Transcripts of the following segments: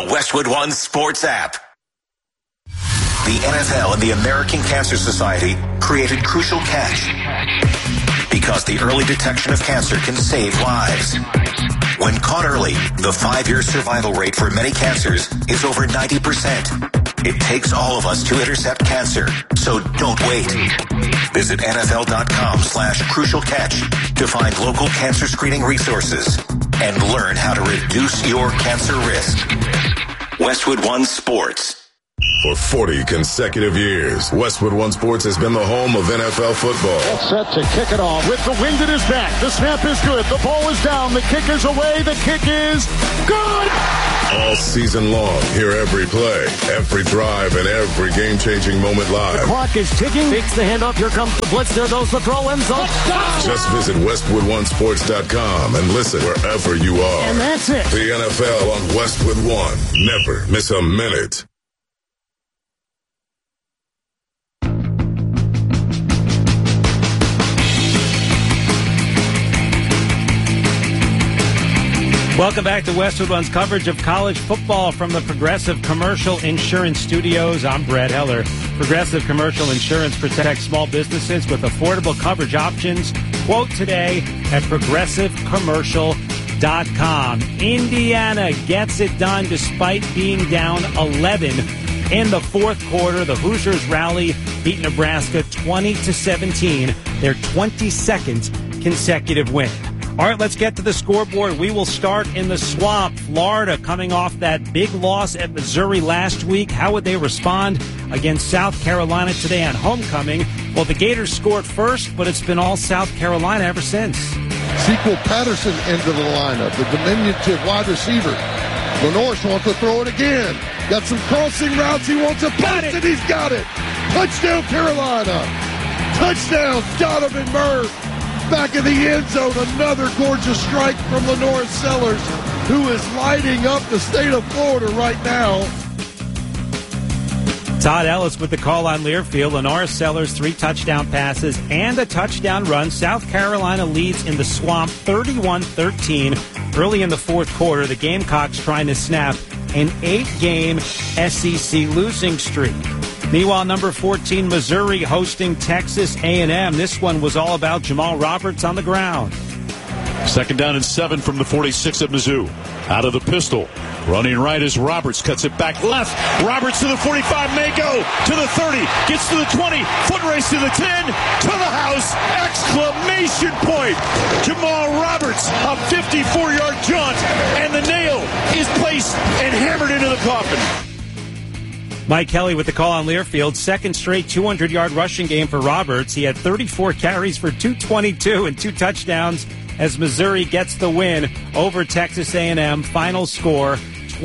the Westwood One Sports app. The NFL and the American Cancer Society created Crucial Catch because the early detection of cancer can save lives. When caught early, the 5-year survival rate for many cancers is over 90%. It takes all of us to intercept cancer, so don't wait. Visit NFL.com/Crucial Catch to find local cancer screening resources and learn how to reduce your cancer risk. Westwood One Sports. For 40 consecutive years, Westwood One Sports has been the home of NFL football. Set to kick it off with the wind at his back. The snap is good. The ball is down. The kick is away. The kick is good. All season long, hear every play, every drive, and every game-changing moment live. The clock is ticking. Fakes the handoff. Here comes the blitz. There goes the throw end zone. Just visit WestwoodOneSports.com and listen wherever you are. And that's it. The NFL on Westwood One. Never miss a minute. Welcome back to Westwood One's coverage of college football from the Progressive Commercial Insurance Studios. I'm Brad Heller. Progressive Commercial Insurance protects small businesses with affordable coverage options. Quote today at progressivecommercial.com. Indiana gets it done despite being down 11 in the fourth quarter. The Hoosiers rally, beat Nebraska 20-17, their 22nd consecutive win. All right, let's get to the scoreboard. We will start in the Swamp. Florida coming off that big loss at Missouri last week. How would they respond against South Carolina today on homecoming? Well, the Gators scored first, but it's been all South Carolina ever since. Sequel Patterson into the lineup, the diminutive wide receiver. Lenore wants to throw it again. Got some crossing routes. He wants to post it. He's got it. Touchdown, Carolina. Touchdown, Donovan Murph. Back in the end zone, another gorgeous strike from Lenore Sellers, who is lighting up the state of Florida right now. Todd Ellis with the call on Learfield. Lenore Sellers, 3 touchdown passes and a touchdown run. South Carolina leads in the Swamp 31-13. Early in the fourth quarter, the Gamecocks trying to snap an 8-game SEC losing streak. Meanwhile, number 14, Missouri hosting Texas A&M. This one was all about Jamal Roberts on the ground. 2nd down and 7 from the 46 at Mizzou. Out of the pistol. Running right as Roberts cuts it back left. Roberts to the 45, may go to the 30, gets to the 20, foot race to the 10, to the house, exclamation point. Jamal Roberts, a 54-yard jaunt, and the nail is placed and hammered into the coffin. Mike Kelly with the call on Learfield. Second straight 200-yard rushing game for Roberts. He had 34 carries for 222 and 2 touchdowns as Missouri gets the win over Texas A&M. Final score,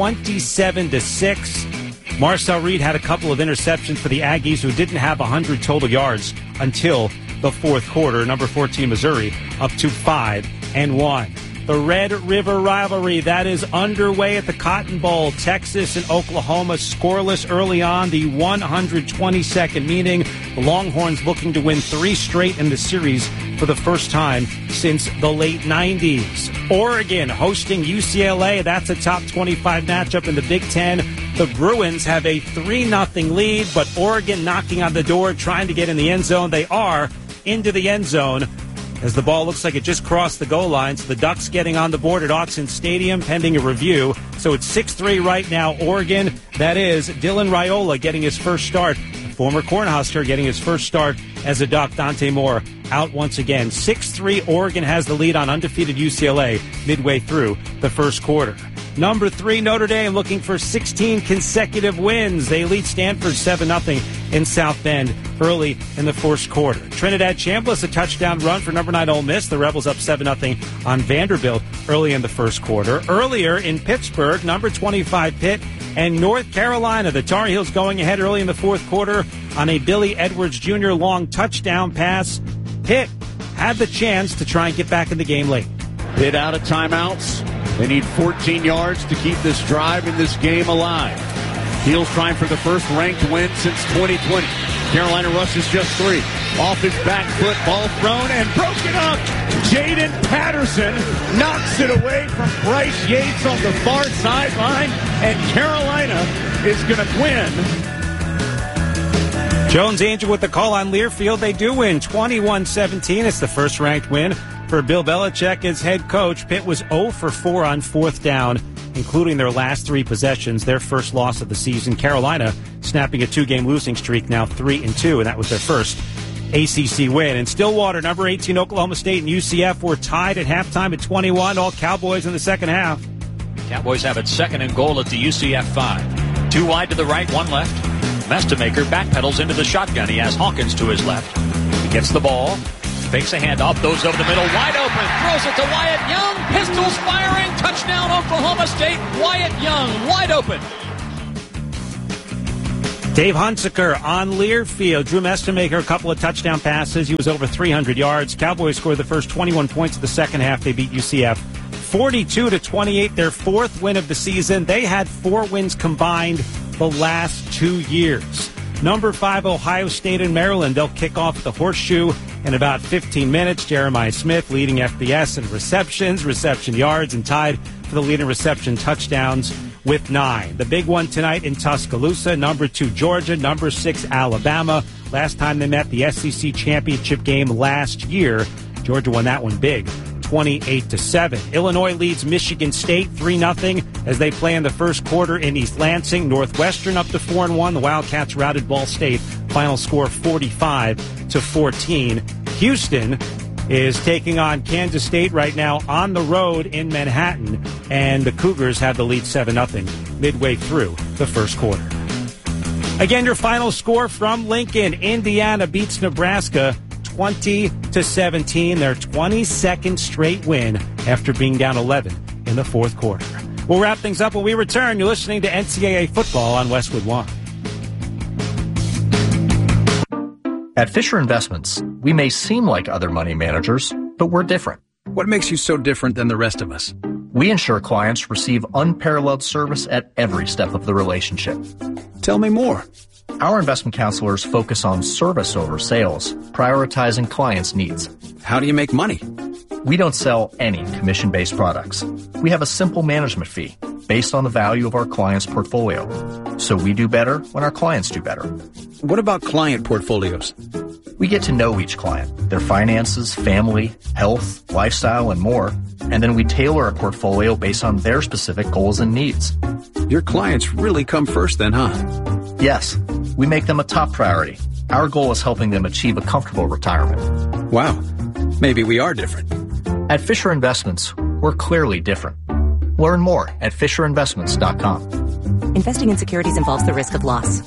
27-6. Marcel Reed had a couple of interceptions for the Aggies, who didn't have 100 total yards until the fourth quarter. Number 14, Missouri, up to 5-1. The Red River rivalry, that is underway at the Cotton Bowl. Texas and Oklahoma scoreless early on, the 122nd meeting. The Longhorns looking to win 3 straight in the series for the first time since the late 90s. Oregon hosting UCLA. That's a top 25 matchup in the Big Ten. The Bruins have a 3-0 lead, but Oregon knocking on the door, trying to get in the end zone. They are into the end zone, as the ball looks like it just crossed the goal line. So the Ducks getting on the board at Autzen Stadium pending a review. So it's 6-3 right now, Oregon. That is Dylan Raiola getting his first start. The former Cornhusker getting his first start as a Duck. Dante Moore out once again. 6-3, Oregon has the lead on undefeated UCLA midway through the first quarter. Number 3, Notre Dame looking for 16 consecutive wins. They lead Stanford 7-0 in South Bend early in the first quarter. Trinidad Chambliss, a touchdown run for number 9 Ole Miss. The Rebels up 7-0 on Vanderbilt early in the first quarter. Earlier in Pittsburgh, number 25 Pitt and North Carolina. The Tar Heels going ahead early in the fourth quarter on a Billy Edwards Jr. long touchdown pass. Pitt had the chance to try and get back in the game late. Pitt out of timeouts. They need 14 yards to keep this drive in this game alive. Heels trying for the first ranked win since 2020. Carolina rushes just 3. Off his back foot, ball thrown and broken up. Jaden Patterson knocks it away from Bryce Yates on the far sideline, and Carolina is going to win. Jones Angel with the call on Learfield. They do win 21-17. It's the first-ranked win for Bill Belichick as head coach. Pitt was 0 for 4 on fourth down, including their last 3 possessions, their first loss of the season. Carolina snapping a 2-game losing streak, now 3-2, and that was their first ACC win. In Stillwater, number 18 Oklahoma State and UCF were tied at halftime at 21, all Cowboys in the second half. Cowboys have it second and goal at the UCF 5. 2 wide to the right, 1 left. Mestemaker backpedals into the shotgun. He has Hawkins to his left. He gets the ball, fakes a handoff, throws over the middle, wide open, throws it to Wyatt Young. Pistols firing, touchdown Oklahoma State. Wyatt Young, wide open. Dave Hunsaker on Learfield. Drew Mestemaker, a couple of touchdown passes. He was over 300 yards. Cowboys scored the first 21 points of the second half. They beat UCF 42-28, their 4th win of the season. They had 4 wins combined the last 2 years. Number 5, Ohio State and Maryland. They'll kick off at the Horseshoe in about 15 minutes. Jeremiah Smith leading FBS in receptions, reception yards, and tied for the lead in reception touchdowns with 9. The big one tonight in Tuscaloosa, number 2 Georgia, number 6 Alabama. Last time they met, the SEC championship game last year. Georgia won that one big, 28-7. Illinois leads Michigan State 3-0 as they play in the first quarter in East Lansing. Northwestern up to 4-1. The Wildcats routed Ball State. Final score 45-14. Houston is taking on Kansas State right now on the road in Manhattan, and the Cougars have the lead 7-0 midway through the first quarter. Again, your final score from Lincoln. Indiana beats Nebraska 20-17, their 22nd straight win after being down 11 in the fourth quarter. We'll wrap things up when we return. You're listening to NCAA Football on Westwood One. At Fisher Investments, we may seem like other money managers, but we're different. What makes you so different than the rest of us? We ensure clients receive unparalleled service at every step of the relationship. Tell me more. Our investment counselors focus on service over sales, prioritizing clients' needs. How do you make money? We don't sell any commission-based products. We have a simple management fee based on the value of our client's portfolio. So we do better when our clients do better. What about client portfolios? We get to know each client, their finances, family, health, lifestyle, and more, and then we tailor a portfolio based on their specific goals and needs. Your clients really come first then, huh? Yes, we make them a top priority. Our goal is helping them achieve a comfortable retirement. Wow, maybe we are different. At Fisher Investments, we're clearly different. Learn more at FisherInvestments.com. Investing in securities involves the risk of loss.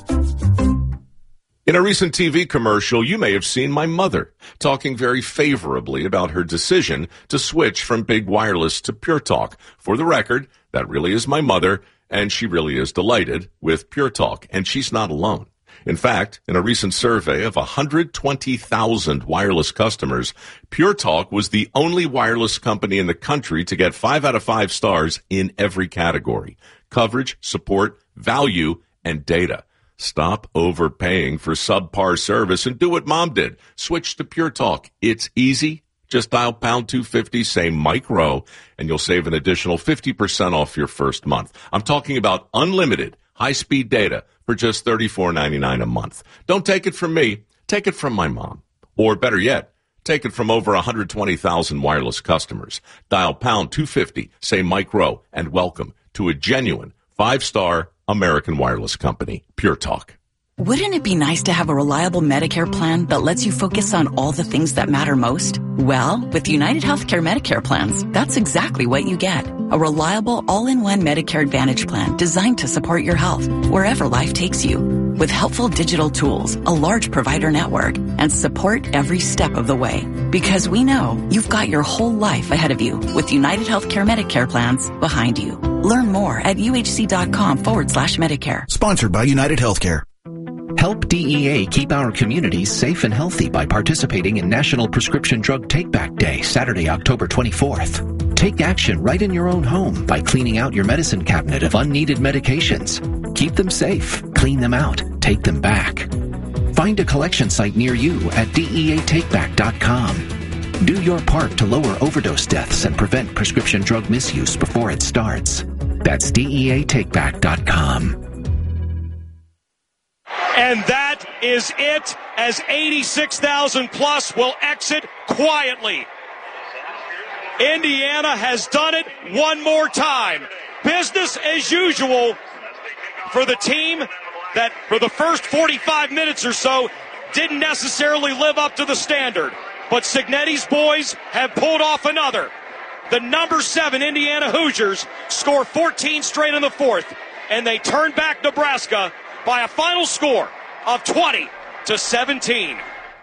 In a recent TV commercial, you may have seen my mother talking very favorably about her decision to switch from big wireless to Pure Talk. For the record, that really is my mother, and she really is delighted with Pure Talk, and she's not alone. In fact, in a recent survey of 120,000 wireless customers, Pure Talk was the only wireless company in the country to get 5 out of 5 stars in every category: coverage, support, value, and data. Stop overpaying for subpar service and do what Mom did. Switch to Pure Talk. It's easy. Just dial pound 250, say Mike Rowe, and you'll save an additional 50% off your first month. I'm talking about unlimited high-speed data for just $34.99 a month. Don't take it from me. Take it from my mom. Or better yet, take it from over 120,000 wireless customers. Dial pound 250, say Mike Rowe, and welcome to a genuine 5-star American wireless company, Pure Talk. Wouldn't it be nice to have a reliable Medicare plan that lets you focus on all the things that matter most? Well, with United Healthcare Medicare plans, that's exactly what you get. A reliable all-in-one Medicare Advantage plan designed to support your health wherever life takes you. With helpful digital tools, a large provider network, and support every step of the way. Because we know you've got your whole life ahead of you with United Healthcare Medicare plans behind you. Learn more at uhc.com/Medicare. Sponsored by United Healthcare. Help DEA keep our communities safe and healthy by participating in National Prescription Drug Take-Back Day, Saturday, October 24th. Take action right in your own home by cleaning out your medicine cabinet of unneeded medications. Keep them safe, clean them out, take them back. Find a collection site near you at DEATakeback.com. Do your part to lower overdose deaths and prevent prescription drug misuse before it starts. That's DEATakeback.com. And that is it, as 86,000 plus will exit quietly. Indiana has done it one more time. Business as usual for the team that for the first 45 minutes or so didn't necessarily live up to the standard. But Cignetti's boys have pulled off another. The number 7 Indiana Hoosiers score 14 straight in the fourth, and they turn back Nebraska by a final score of 20-17.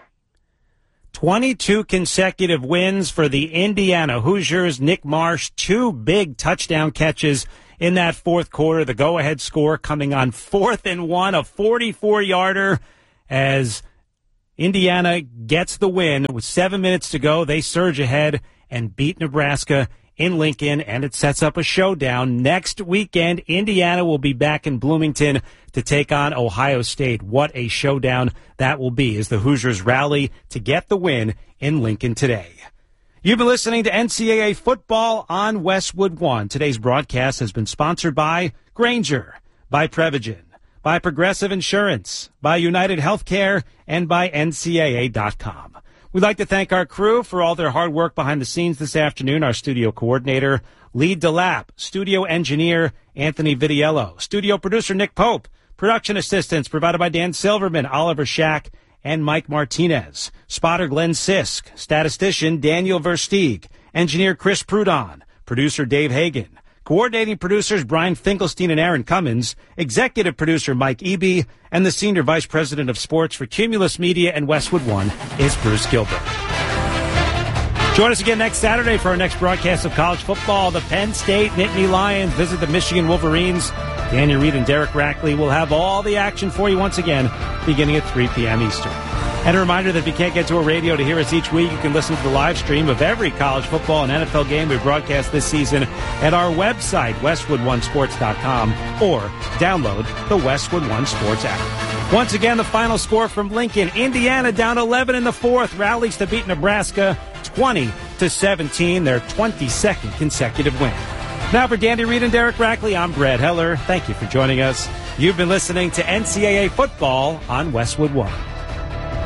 22 consecutive wins for the Indiana Hoosiers. Nick Marsh, 2 big touchdown catches in that fourth quarter. The go-ahead score coming on 4th and 1, a 44-yarder, as Indiana gets the win. With 7 minutes to go, they surge ahead and beat Nebraska in Lincoln, and it sets up a showdown. Next weekend, Indiana will be back in Bloomington to take on Ohio State. What a showdown that will be as the Hoosiers rally to get the win in Lincoln today. You've been listening to NCAA Football on Westwood One. Today's broadcast has been sponsored by Grainger, by Prevagen, by Progressive Insurance, by United Healthcare, and by NCAA.com. We'd like to thank our crew for all their hard work behind the scenes this afternoon. Our studio coordinator, Lee DeLapp, studio engineer, Anthony Vitiello, studio producer, Nick Pope, production assistants provided by Dan Silverman, Oliver Shack, and Mike Martinez, spotter Glenn Sisk, statistician Daniel Versteeg, engineer Chris Prudon, producer Dave Hagan, coordinating producers Brian Finkelstein and Aaron Cummins, executive producer Mike Eby, and the senior vice president of sports for Cumulus Media and Westwood One is Bruce Gilbert. Join us again next Saturday for our next broadcast of college football. The Penn State Nittany Lions visit the Michigan Wolverines. Danny Reed and Derek Rackley will have all the action for you once again, beginning at 3 p.m. Eastern. And a reminder that if you can't get to a radio to hear us each week, you can listen to the live stream of every college football and NFL game we broadcast this season at our website, westwoodonesports.com, or download the Westwood One Sports app. Once again, the final score from Lincoln. Indiana down 11 in the fourth, rallies to beat Nebraska 20-17, their 22nd consecutive win. Now for Danny Reed and Derek Rackley, I'm Brad Heller. Thank you for joining us. You've been listening to NCAA Football on Westwood One.